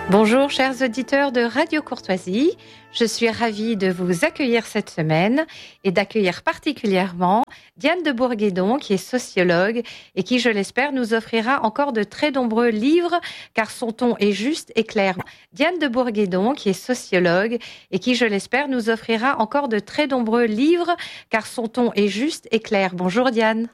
Bonjour chers auditeurs de Radio Courtoisie, je suis ravie de vous accueillir cette semaine et d'accueillir particulièrement Diane de Bourguédon qui est sociologue et qui, je l'espère, nous offrira encore de très nombreux livres car son ton est juste et clair. Diane de Bourguédon qui est sociologue et qui, je l'espère, nous offrira encore de très nombreux livres car son ton est juste et clair. Bonjour Diane.